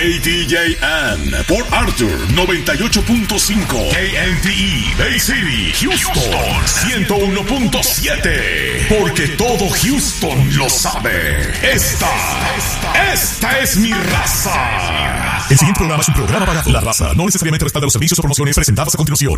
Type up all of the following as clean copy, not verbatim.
KDJN, Port Arthur 98.5, KNTE, Bay City, Houston 101.7, porque todo Houston lo sabe. Esta es mi raza. El siguiente programa es un programa para la raza. No necesariamente respalda los servicios o promociones presentadas a continuación.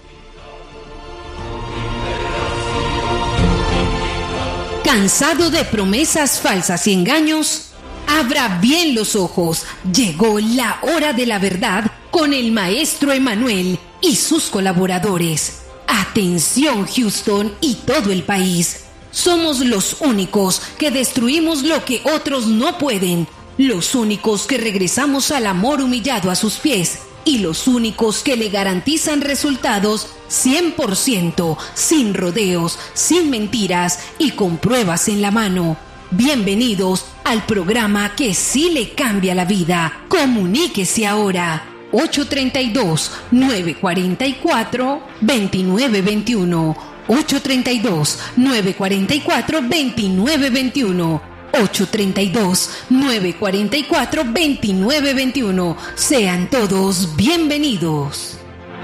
¿Cansado de promesas falsas y engaños? Abra bien los ojos. Llegó la hora de la verdad con el maestro Emanuel y sus colaboradores. Atención, Houston y todo el país. Somos los únicos que destruimos lo que otros no pueden. Los únicos que regresamos al amor humillado a sus pies. Y los únicos que le garantizan resultados 100%, sin rodeos, sin mentiras y con pruebas en la mano. Bienvenidos al programa que sí le cambia la vida. Comuníquese ahora. 832-944-2921. 832-944-2921. 832-944-2921. Sean todos bienvenidos.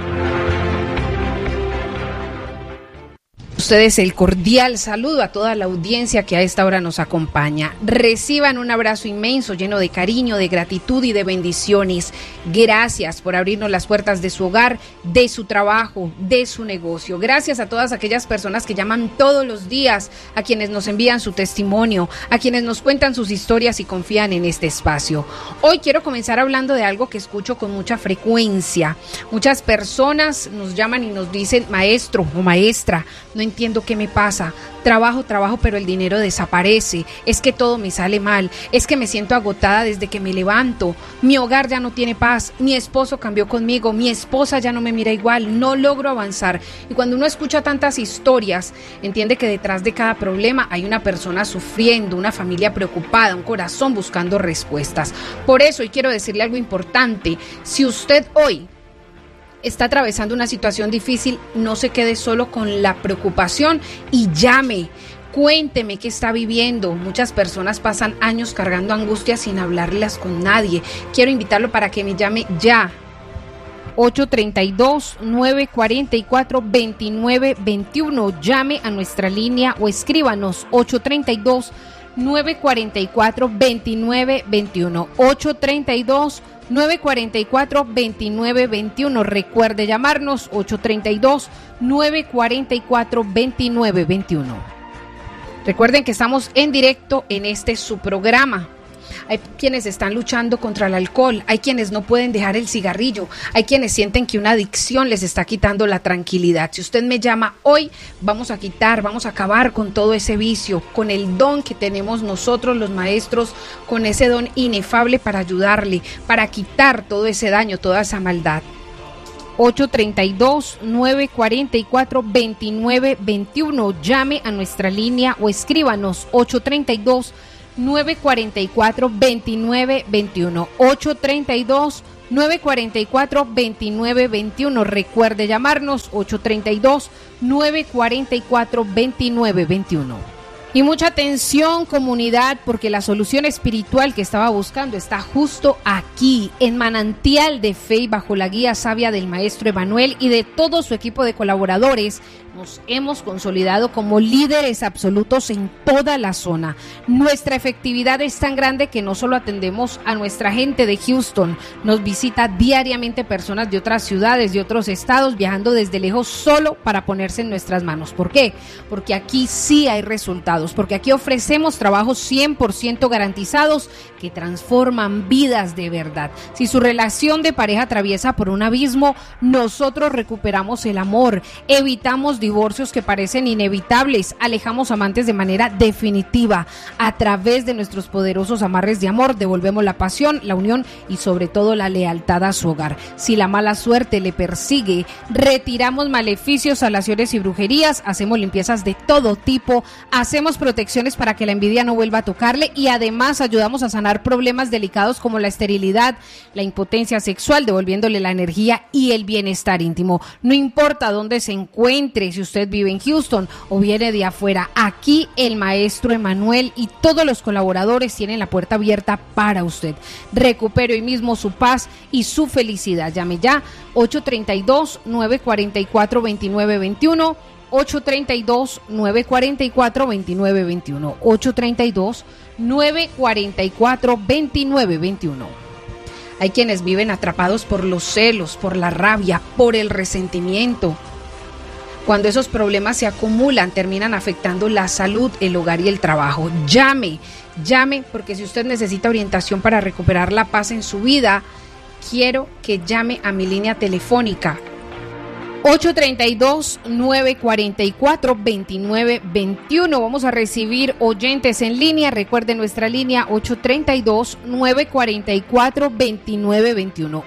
Ustedes el cordial saludo a toda la audiencia que a esta hora nos acompaña. Reciban un abrazo inmenso, lleno de cariño, de gratitud y de bendiciones. Gracias por abrirnos las puertas de su hogar, de su trabajo, de su negocio. Gracias a todas aquellas personas que llaman todos los días, a quienes nos envían su testimonio, a quienes nos cuentan sus historias y confían en este espacio. Hoy quiero comenzar hablando de algo que escucho con mucha frecuencia. Muchas personas nos llaman y nos dicen, maestro o maestra, no entiendo qué me pasa, trabajo, pero el dinero desaparece, es que todo me sale mal, es que me siento agotada desde que me levanto, mi hogar ya no tiene paz, mi esposo cambió conmigo, mi esposa ya no me mira igual, no logro avanzar. Y cuando uno escucha tantas historias, entiende que detrás de cada problema hay una persona sufriendo, una familia preocupada, un corazón buscando respuestas. Por eso hoy quiero decirle algo importante: si usted hoy está atravesando una situación difícil, no se quede solo con la preocupación y llame, cuénteme qué está viviendo. Muchas personas pasan años cargando angustias sin hablarlas con nadie. Quiero invitarlo para que me llame ya. 832-944-2921. Llame a nuestra línea o escríbanos 832-944-2921. 832-944-2921. Recuerde llamarnos 832-944-2921. Recuerden que estamos en directo en su programa. Hay quienes están luchando contra el alcohol, hay quienes no pueden dejar el cigarrillo, hay quienes sienten que una adicción les está quitando la tranquilidad. Si usted me llama hoy, vamos a acabar con todo ese vicio, con el don que tenemos nosotros los maestros, con ese don inefable para ayudarle, para quitar todo ese daño, toda esa maldad. 832-944-2921. Llame a nuestra línea o escríbanos 832-944-2921. 832-944-2921. Recuerde llamarnos 832-944-2921. Y mucha atención, comunidad, porque la solución espiritual que estaba buscando está justo aquí, en Manantial de Fe, y bajo la guía sabia del maestro Emanuel y de todo su equipo de colaboradores. Nos hemos consolidado como líderes absolutos en toda la zona. Nuestra efectividad es tan grande que no solo atendemos a nuestra gente de Houston, nos visita diariamente personas de otras ciudades, de otros estados, viajando desde lejos solo para ponerse en nuestras manos. ¿Por qué? Porque aquí sí hay resultados, porque aquí ofrecemos trabajos 100% garantizados que transforman vidas de verdad. Si su relación de pareja atraviesa por un abismo, nosotros recuperamos el amor, evitamos divorcios que parecen inevitables, alejamos amantes de manera definitiva. A través de nuestros poderosos amarres de amor devolvemos la pasión, la unión y sobre todo la lealtad a su hogar. Si la mala suerte le persigue, retiramos maleficios, salaciones y brujerías, hacemos limpiezas de todo tipo, hacemos tenemos protecciones para que la envidia no vuelva a tocarle y además ayudamos a sanar problemas delicados como la esterilidad, la impotencia sexual, devolviéndole la energía y el bienestar íntimo. No importa dónde se encuentre, si usted vive en Houston o viene de afuera, aquí el maestro Emanuel y todos los colaboradores tienen la puerta abierta para usted. Recupere hoy mismo su paz y su felicidad. Llame ya 832-944-2921. 832-944-2921. 832-944-2921. Hay quienes viven atrapados por los celos, por la rabia, por el resentimiento. Cuando esos problemas se acumulan, terminan afectando la salud, el hogar y el trabajo. Llame, porque si usted necesita orientación para recuperar la paz en su vida, quiero que llame a mi línea telefónica 832-944-2921. Vamos a recibir oyentes en línea. Recuerden nuestra línea 832-944-2921.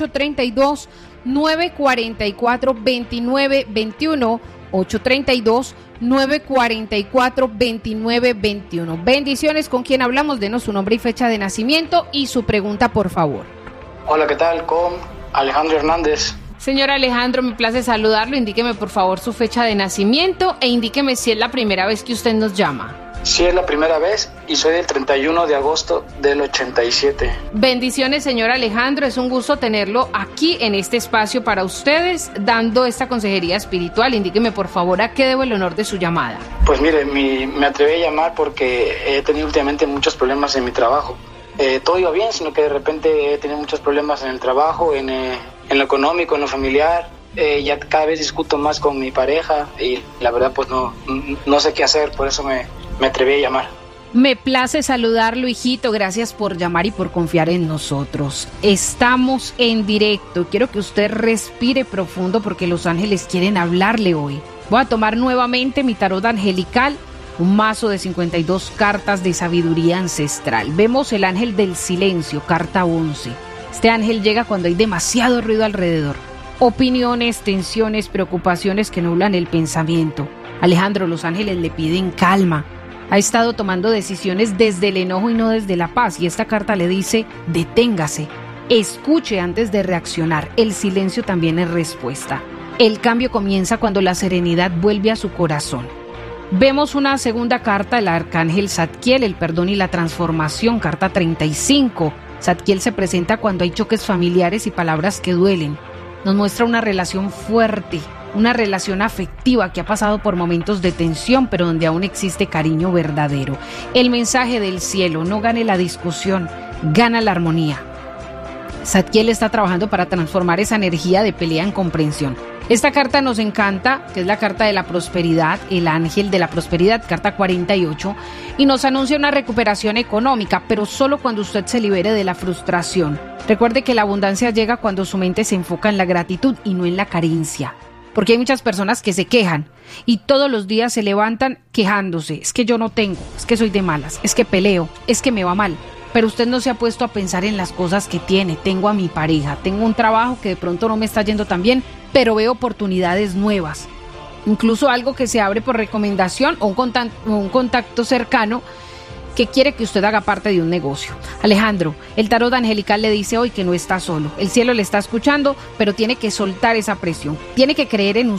832-944-2921. 832-944-2921. Bendiciones. ¿Con quién hablamos? Denos su nombre y fecha de nacimiento y su pregunta, por favor. Hola, ¿qué tal? Con Alejandro Hernández. Señor Alejandro, me place saludarlo. Indíqueme por favor su fecha de nacimiento e indíqueme si es la primera vez que usted nos llama. Sí, es la primera vez y soy del 31 de agosto del 87. Bendiciones, señor Alejandro. Es un gusto tenerlo aquí en este espacio para ustedes, dando esta consejería espiritual. Indíqueme por favor a qué debo el honor de su llamada. Pues mire, me atreví a llamar porque he tenido últimamente muchos problemas en mi trabajo. Todo iba bien, sino que de repente he tenido muchos problemas en el trabajo, en lo económico, en lo familiar. Ya cada vez discuto más con mi pareja y la verdad pues no sé qué hacer, por eso me atreví a llamar. Me place saludarlo, hijito. Gracias por llamar y por confiar en nosotros. Estamos en directo. Quiero que usted respire profundo porque los ángeles quieren hablarle hoy. Voy a tomar nuevamente mi tarot angelical, un mazo de 52 cartas de sabiduría ancestral. Vemos el ángel del silencio, carta 11. Este ángel llega cuando hay demasiado ruido alrededor. Opiniones, tensiones, preocupaciones que nublan el pensamiento. Alejandro, los ángeles le piden calma. Ha estado tomando decisiones desde el enojo y no desde la paz. Y esta carta le dice, deténgase, escuche antes de reaccionar. El silencio también es respuesta. El cambio comienza cuando la serenidad vuelve a su corazón. Vemos una segunda carta, el arcángel Zadkiel, el perdón y la transformación, carta 35. Zadkiel se presenta cuando hay choques familiares y palabras que duelen. Nos muestra una relación fuerte, una relación afectiva que ha pasado por momentos de tensión, pero donde aún existe cariño verdadero. El mensaje del cielo: no gane la discusión, gana la armonía. Zadkiel está trabajando para transformar esa energía de pelea en comprensión. Esta carta nos encanta, que es la carta de la prosperidad, el ángel de la prosperidad, carta 48, y nos anuncia una recuperación económica, pero solo cuando usted se libere de la frustración. Recuerde que la abundancia llega cuando su mente se enfoca en la gratitud y no en la carencia. Porque hay muchas personas que se quejan y todos los días se levantan quejándose. Es que yo no tengo, es que soy de malas, es que peleo, es que me va mal. Pero usted no se ha puesto a pensar en las cosas que tiene. Tengo a mi pareja, tengo un trabajo que de pronto no me está yendo tan bien, pero veo oportunidades nuevas. Incluso algo que se abre por recomendación o un contacto cercano que quiere que usted haga parte de un negocio. Alejandro, el tarot angelical le dice hoy que no está solo. El cielo le está escuchando, pero tiene que soltar esa presión. Tiene que creer en